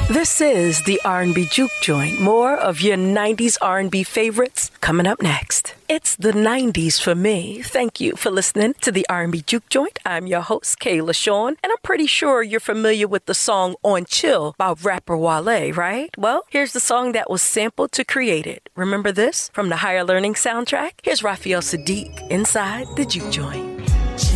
This is the R&B Juke Joint. More of your 90s R&B favorites coming up next. It's the 90s for me. Thank you for listening to the R&B Juke Joint. I'm your host, Kayla Shawn, and I'm pretty sure you're familiar with the song On Chill by rapper Wale, right? Well, here's the song that was sampled to create it. Remember this from the Higher Learning soundtrack? Here's Raphael Sadiq inside the Juke Joint.